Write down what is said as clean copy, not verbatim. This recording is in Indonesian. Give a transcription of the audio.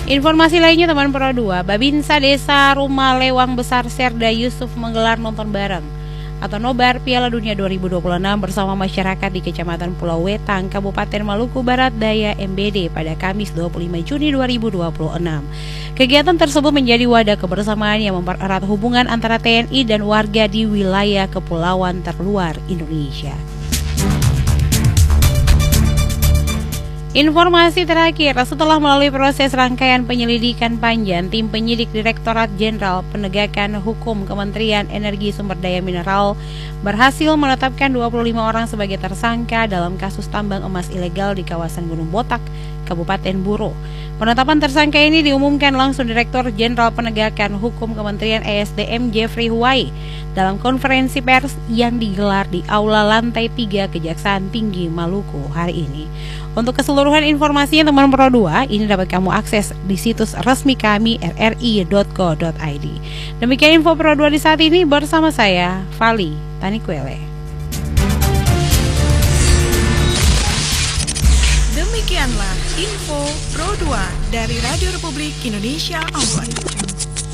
Informasi lainnya teman Pro 2, Babinsa Desa Rumah Lewang Besar Serda Yusuf menggelar nonton bareng atau nobar Piala Dunia 2026 bersama masyarakat di Kecamatan Pulau Wetang, Kabupaten Maluku Barat Daya MBD pada Kamis 25 Juni 2026. Kegiatan tersebut menjadi wadah kebersamaan yang mempererat hubungan antara TNI dan warga di wilayah kepulauan terluar Indonesia. Informasi terakhir, setelah melalui proses rangkaian penyelidikan panjang, tim penyidik Direktorat Jenderal Penegakan Hukum Kementerian Energi Sumber Daya Mineral berhasil menetapkan 25 orang sebagai tersangka dalam kasus tambang emas ilegal di kawasan Gunung Botak, Kabupaten Buro. Penetapan tersangka ini diumumkan langsung Direktur Jenderal Penegakan Hukum Kementerian ESDM Jeffrey Huwai dalam konferensi pers yang digelar di Aula Lantai 3 Kejaksaan Tinggi Maluku hari ini. Untuk keseluruhan informasinya teman Pro 2, ini dapat kamu akses di situs resmi kami rri.co.id. Demikian info Pro 2 di saat ini bersama saya, Vali Tanikwele. Demikianlah info Pro 2 dari Radio Republik Indonesia Ambon.